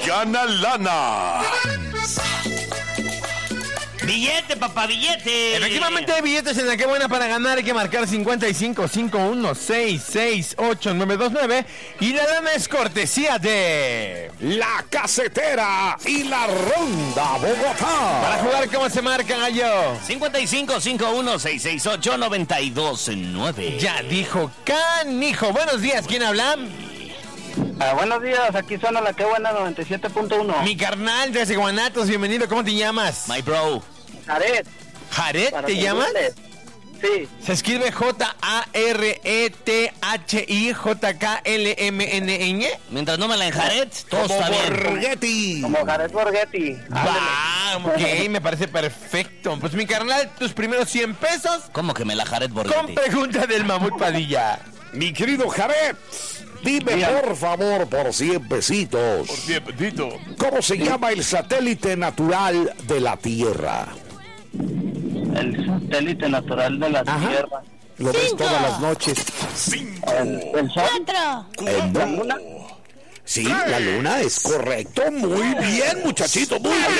gana lana. Billete, papá, billete. Efectivamente hay billetes en la que buena para ganar. Hay que marcar 55 51 668 929. Y la lana es cortesía de La Casetera y la Ronda Bogotá. Para jugar, ¿cómo se marca, gallo? 55 51 668 929. Ya dijo canijo. Buenos días, ¿quién habla? Buenos días, aquí suena la que buena 97.1. Mi carnal de Guanatos, bienvenido. ¿Cómo te llamas? My bro. Jared. ¿Jared para te llamas? servirles. Sí. Se escribe JARETHIJKLMNN. Mientras no me la enjaret, todo Como está bien. Borghetti. Como Jared Borghetti. Va, ok, me parece perfecto. Pues mi carnal, tus primeros 100 pesos ¿Cómo que me la jaret con Borghetti? pregunta del Mamut Padilla. Mi querido Jared, dime por favor por 100 pesitos. ¿Cómo se llama el satélite natural de la Tierra? El satélite natural de la Tierra. Lo ves todas las noches. El sol. ¿La luna? Sí, la luna es correcto. Muy bien, muchachito, muy bien.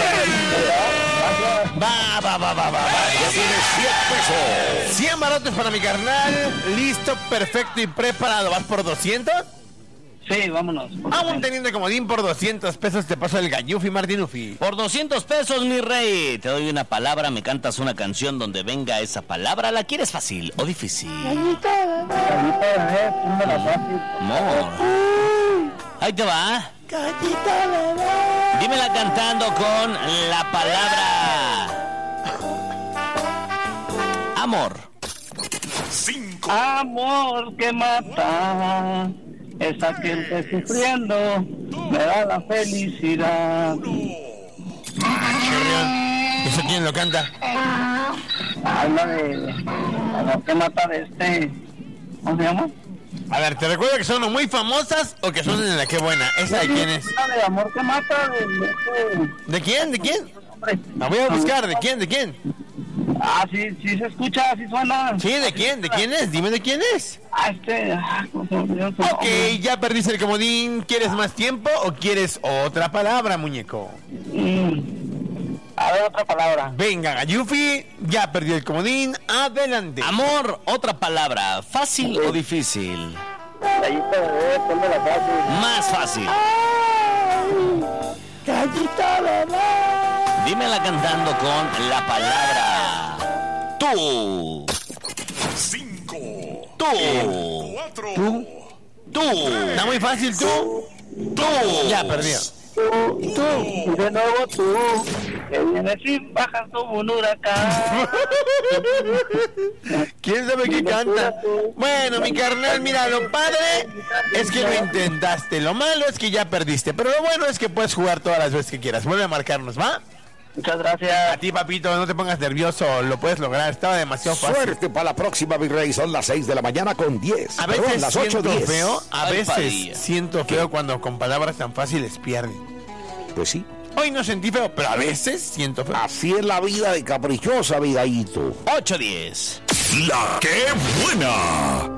Va. Ya tienes 100 pesos. 100 barotes para mi carnal. Listo, perfecto y preparado. ¿Vas por 200? Sí, vámonos. Aún teniendo comodín por 200 pesos te paso el gallufi Martinufi. Por 200 pesos, mi rey. Te doy una palabra, me cantas una canción donde venga esa palabra. ¿La quieres fácil o difícil? Amor. Ahí te va. Dímela cantando con la palabra amor. Amor que mata es aquel que sufriendo me da la felicidad. ¿Eso quién lo canta? Habla de amor que mata de este. ¿Cómo se llama? A ver, ¿te recuerdo que son muy famosas o que son en la que buena? ¿Esa de quién es? Habla de amor que mata ¿De quién? ¿De quién? hombre. La voy a buscar. ¿De quién? ¿De quién? Ah, sí se escucha, sí suena. Sí, ¿de quién? ¿De quién es? Dime de quién es. ¿Cómo se me olvidó su Ok, nombre? ya perdiste el comodín. ¿Quieres más tiempo o quieres otra palabra, muñeco? A ver, otra palabra. Venga, Gallufi, ya perdió el comodín. Adelante. Amor, otra palabra. ¿Fácil o difícil? Gallita bebé, ponme la fácil. Más fácil. Gallita bebé. Dímela cantando con la palabra tú. 5, Tú. 4, Tú. Está muy fácil, tú. Tú. Ya perdió. Y de nuevo tú, que vienes y bajas como un huracán. ¿Quién sabe qué canta? Bueno, mi carnal, mira, lo padre es que lo intentaste. Lo malo es que ya perdiste. Pero lo bueno es que puedes jugar todas las veces que quieras. Vuelve a marcarnos, ¿va? Muchas A gracias. ti, papito, no te pongas nervioso. Lo puedes lograr. Estaba demasiado fácil. Suerte para la próxima, mi rey. Son las 6 de la mañana con 10. A Perdón, veces las siento 8:10. feo. A Ay, veces Padilla. siento feo cuando con palabras tan fáciles pierden. Pues sí. Hoy no sentí feo, pero a veces siento feo. Así es la vida de caprichosa, vidadito. 8:10. La que buena.